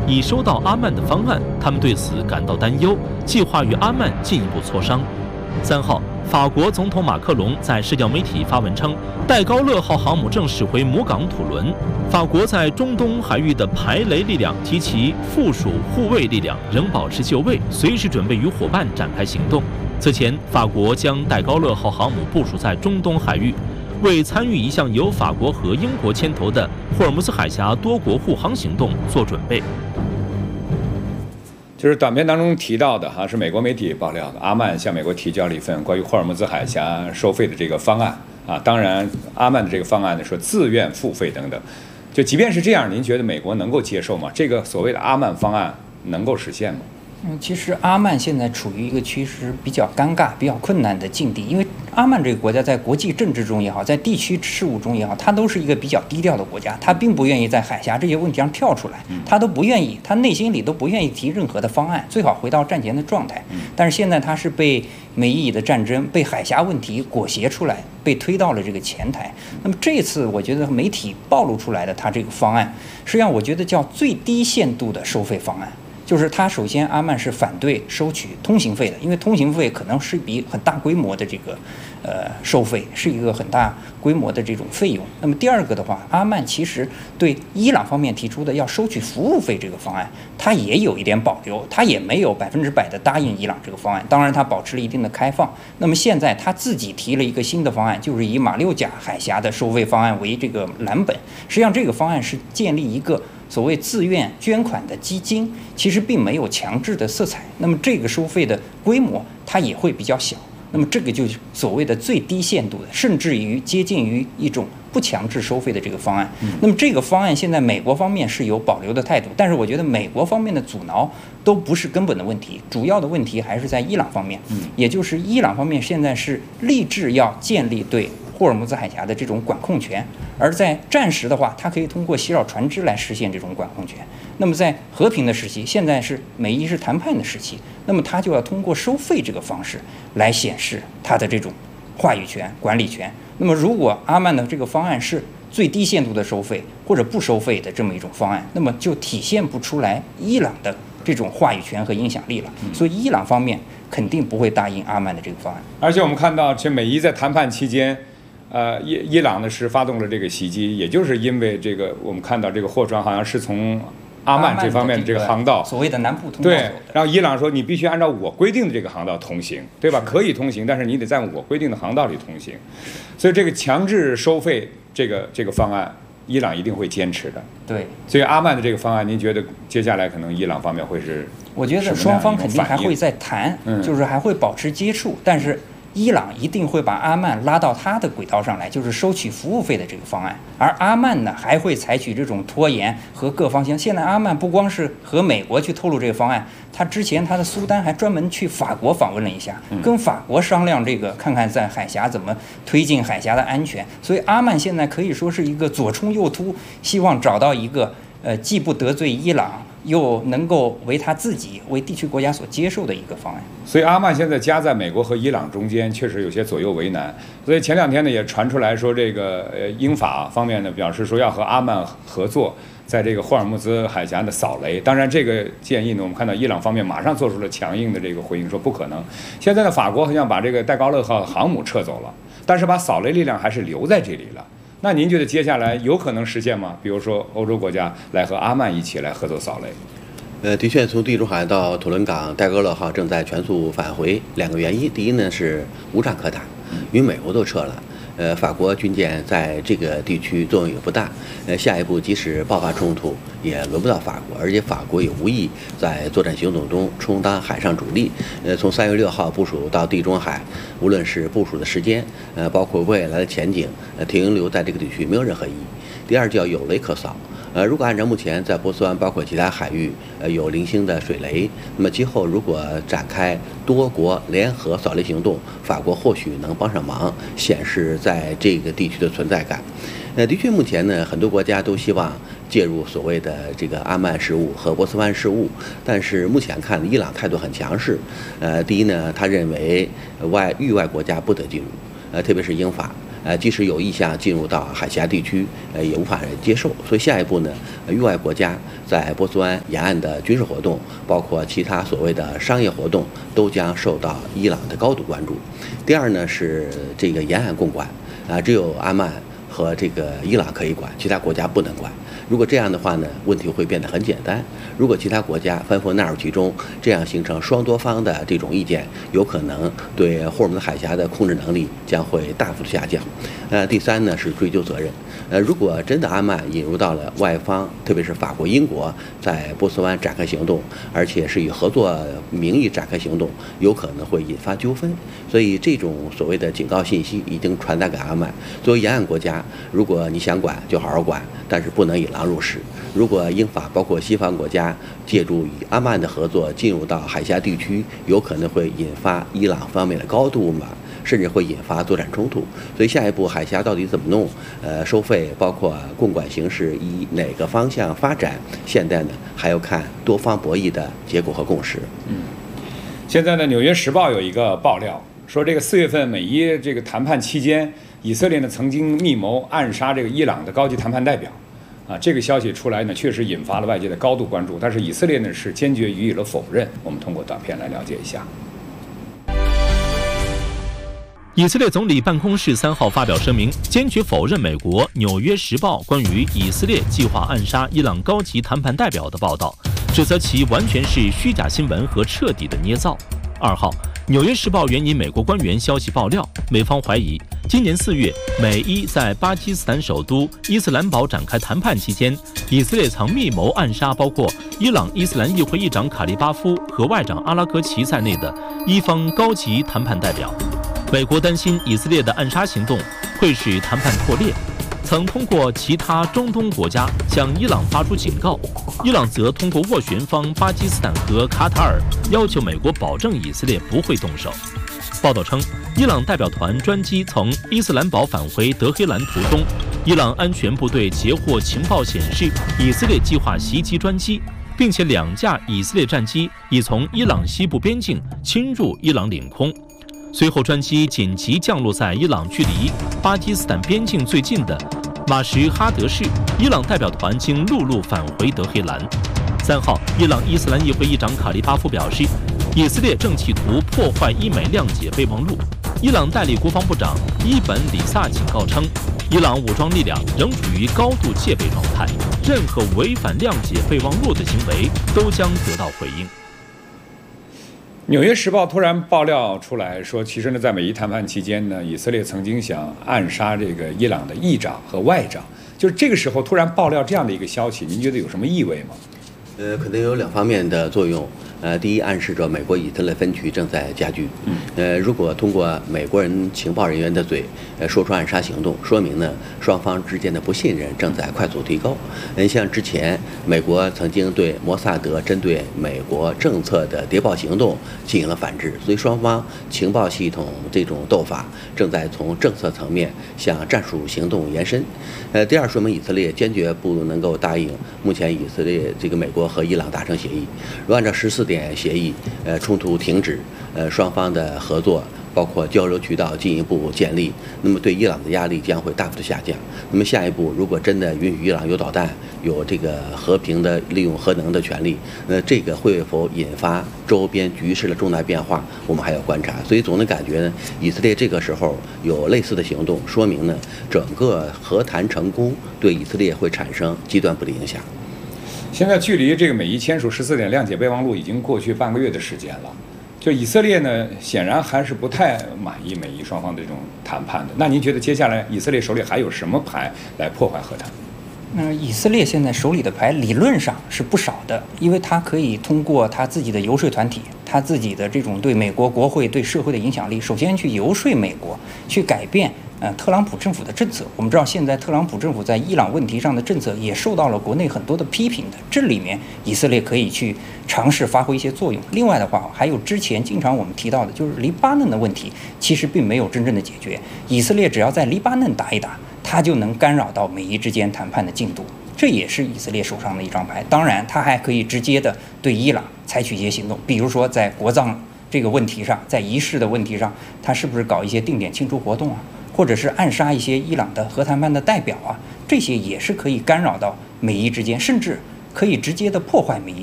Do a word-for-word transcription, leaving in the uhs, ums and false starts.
已收到阿曼的方案，他们对此感到担忧，计划与阿曼进一步磋商。三号，法国总统马克龙在社交媒体发文称，戴高乐号航母正驶回母港土伦。法国在中东海域的排雷力量及其附属护卫力量仍保持就位，随时准备与伙伴展开行动。此前，法国将戴高乐号航母部署在中东海域，为参与一项由法国和英国牵头的霍尔木兹海峡多国护航行动做准备。 就是短片当中提到的哈，是美国媒体爆料的，阿曼向美国提交了一份关于霍尔木兹海峡收费的这个方案啊。当然，阿曼的这个方案呢说自愿付费等等。就即便是这样，您觉得美国能够接受吗？这个所谓的阿曼方案能够实现吗？ 嗯，其实阿曼现在处于一个其实比较尴尬、比较困难的境地，因为阿曼这个国家在国际政治中也好，在地区事务中也好，它都是一个比较低调的国家，它并不愿意在海峡这些问题上跳出来，它都不愿意，它内心里都不愿意提任何的方案，最好回到战前的状态。但是现在它是被美伊的战争、被海峡问题裹挟出来，被推到了这个前台。那么这次我觉得媒体暴露出来的它这个方案，实际上我觉得叫最低限度的收费方案。就是他首先阿曼是反对收取通行费的，因为通行费可能是笔很大规模的这个呃收费，是一个很大规模的这种费用。那么第二个的话，阿曼其实对伊朗方面提出的要收取服务费这个方案，他也有一点保留，他也没有百分之百的答应伊朗这个方案，当然他保持了一定的开放。那么现在他自己提了一个新的方案，就是以马六甲海峡的收费方案为这个蓝本，实际上这个方案是建立一个所谓自愿捐款的基金，其实并没有强制的色彩。那么这个收费的规模它也会比较小。那么这个就是所谓的最低限度的，甚至于接近于一种不强制收费的这个方案。那么这个方案现在美国方面是有保留的态度，但是我觉得美国方面的阻挠都不是根本的问题，主要的问题还是在伊朗方面。也就是伊朗方面现在是立志要建立对霍尔木兹海峡的这种管控权，而在战时的话，它可以通过袭扰船只来实现这种管控权。那么在和平的时期，现在是美伊是谈判的时期，那么它就要通过收费这个方式来显示它的这种话语权、管理权。那么如果阿曼的这个方案是最低限度的收费或者不收费的这么一种方案，那么就体现不出来伊朗的这种话语权和影响力了。所以伊朗方面肯定不会答应阿曼的这个方案。 而且我们看到，其实美伊在谈判期间。呃，伊伊朗呢是发动了这个袭击，也就是因为这个，我们看到这个货船好像是从阿曼这方面的这个航道， 所谓的南部通道， 对，然后伊朗说你必须按照我规定的这个航道通行，对吧？可以通行，但是你得在我规定的航道里通行。所以这个强制收费这个这个方案，伊朗一定会坚持的。 对， 所以阿曼的这个方案，您觉得接下来可能伊朗方面会是？ 我觉得双方肯定还会再谈， 嗯、 就是还会保持接触，但是。伊朗一定会把阿曼拉到他的轨道上来，就是收取服务费的这个方案。而阿曼呢，还会采取这种拖延和各方相。现在阿曼不光是和美国去透露这个方案，他之前他的苏丹还专门去法国访问了一下，跟法国商量这个，看看在海峡怎么推进海峡的安全。所以阿曼现在可以说是一个左冲右突，希望找到一个呃既不得罪伊朗，又能够为他自己、为地区国家所接受的一个方案。 所以阿曼现在夹在美国和伊朗中间，确实有些左右为难。所以前两天呢，也传出来说，这个呃英法方面呢表示说要和阿曼合作，在这个霍尔木兹海峡的扫雷。当然，这个建议呢，我们看到伊朗方面马上做出了强硬的这个回应，说不可能。现在呢，法国好像把这个戴高乐号航母撤走了，但是把扫雷力量还是留在这里了。那您觉得接下来有可能实现吗？比如说欧洲国家来和阿曼一起来合作扫雷？ 呃，的确，从地中海到土伦港，戴高乐号正在全速返回。两个原因，第一呢是无仗可打，因为美国都撤了，呃，法国军舰在这个地区作用也不大，呃，下一步即使爆发冲突，也轮不到法国，而且法国也无意在作战行动中充当海上主力。呃，从三月六号部署到地中海，无论是部署的时间，呃，包括未来的前景，呃，停留在这个地区没有任何意义。第二，就要有雷可扫。呃，如果按照目前在波斯湾包括其他海域，呃有零星的水雷，那么今后如果展开多国联合扫雷行动，法国或许能帮上忙，显示在这个地区的存在感。呃，的确，目前呢，很多国家都希望介入所谓的这个阿曼事务和波斯湾事务，但是目前看，伊朗态度很强势。呃，第一呢，他认为外域外国家不得进入，呃，特别是英法。 呃，即使有意向进入到海峡地区，呃，也无法接受。所以下一步呢，域外国家在波斯湾沿岸的军事活动，包括其他所谓的商业活动，都将受到伊朗的高度关注。第二呢是这个沿岸共管，啊，只有阿曼和这个伊朗可以管，其他国家不能管。如果这样的话呢，问题会变得很简单。如果其他国家纷纷纳入其中，这样形成双多方的这种意见，有可能对霍尔木兹海峡的控制能力将会大幅的下降。呃，第三呢是追究责任。呃，如果真的阿曼引入到了外方，特别是法国、英国在波斯湾展开行动，而且是以合作名义展开行动，有可能会引发纠纷。所以这种所谓的警告信息已经传达给阿曼。作为沿岸国家，如果你想管就好好管，但是不能引狼入室。如果英法包括西方国家借助与阿曼的合作进入到海峡地区，有可能会引发伊朗方面的高度嘛，甚至会引发作战冲突。所以下一步海峡到底怎么弄？呃，收费包括共管形式以哪个方向发展？现在呢还要看多方博弈的结果和共识。 嗯，现在呢，《纽约时报》有一个爆料说，这个四月份美伊这个谈判期间，以色列呢曾经密谋暗杀这个伊朗的高级谈判代表。啊，这个消息出来呢，确实引发了外界的高度关注，但是以色列呢是坚决予以了否认。我们通过短片来了解一下。 以色列总理办公室三号发表声明，坚决否认美国《纽约时报》关于以色列计划暗杀伊朗高级谈判代表的报道，指责其完全是虚假新闻和彻底的捏造。二号，《纽约时报》援引美国官员消息爆料，美方怀疑今年四月，美伊在巴基斯坦首都伊斯兰堡展开谈判期间，以色列曾密谋暗杀包括伊朗伊斯兰议会议长卡利巴夫和外长阿拉格齐在内的伊方高级谈判代表。美国担心以色列的暗杀行动会使谈判破裂，曾通过其他中东国家向伊朗发出警告，伊朗则通过斡旋方巴基斯坦和卡塔尔要求美国保证以色列不会动手。报道称，伊朗代表团专机从伊斯兰堡返回德黑兰途中，伊朗安全部队截获情报显示，以色列计划袭击专机，并且两架以色列战机已从伊朗西部边境侵入伊朗领空。随后，专机紧急降落在伊朗距离巴基斯坦边境最近的马什哈德市，伊朗代表团经陆路返回德黑兰。三号，伊朗伊斯兰议会议长卡利巴夫表示，以色列正企图破坏伊美谅解备忘录。伊朗代理国防部长伊本里萨警告称，伊朗武装力量仍处于高度戒备状态，任何违反谅解备忘录的行为都将得到回应。 《纽约时报》突然爆料出来说，其实呢，在美伊谈判期间呢，以色列曾经想暗杀这个伊朗的议长和外长。就是这个时候突然爆料这样的一个消息，您觉得有什么意味吗？ 呃，可能有两方面的作用。呃，第一，暗示着美国以色列分歧正在加剧。呃，如果通过美国人情报人员的嘴，呃，说出暗杀行动，说明呢双方之间的不信任正在快速提高。嗯，像之前美国曾经对摩萨德针对美国政策的谍报行动进行了反制，所以双方情报系统这种斗法正在从政策层面向战术行动延伸。呃，第二，说明以色列坚决不能够答应目前以色列这个美国和伊朗达成协议。如果按照十四点协议，呃，冲突停止，呃，双方的合作包括交流渠道进一步建立，那么对伊朗的压力将会大幅的下降。那么下一步，如果真的允许伊朗有导弹，有这个和平的利用核能的权利，那这个会否引发周边局势的重大变化，我们还要观察。所以总的感觉呢，以色列这个时候有类似的行动，说明呢，整个和谈成功对以色列会产生极端不利影响。 现在距离这个美伊签署十四点谅解备忘录已经过去半个月的时间了，就以色列呢，显然还是不太满意美伊双方的这种谈判的。那您觉得接下来以色列手里还有什么牌来破坏和谈？ 那以色列现在手里的牌理论上是不少的，因为他可以通过他自己的游说团体，他自己的这种对美国国会、对社会的影响力，首先去游说美国，去改变呃特朗普政府的政策。我们知道，现在特朗普政府在伊朗问题上的政策也受到了国内很多的批评的，这里面以色列可以去尝试发挥一些作用。另外的话，还有之前经常我们提到的，就是黎巴嫩的问题，其实并没有真正的解决。以色列只要在黎巴嫩打一打，它就能干扰到美伊之间谈判的进度，这也是以色列手上的一张牌。当然，它还可以直接的对伊朗采取一些行动，比如说在国葬这个问题上，在仪式的问题上，它是不是搞一些定点庆祝活动啊？ 或者是暗杀一些伊朗的核谈判的代表啊，这些也是可以干扰到美伊之间，甚至可以直接的破坏美伊